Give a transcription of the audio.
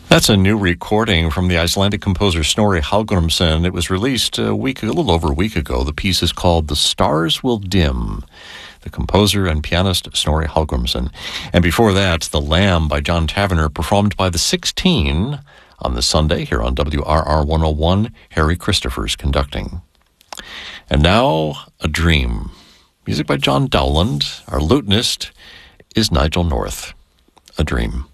That's a new recording from the Icelandic composer Snorri Hallgrímsson. It was released a little over a week ago. The piece is called The Stars Will Dim. The composer and pianist Snorri Hallgrímsson. And before that, The Lamb by John Tavener, performed by the 16 on this Sunday here on WRR 101. Harry Christophers conducting. And now, A Dream. Music by John Dowland. Our lutenist is Nigel North. A Dream.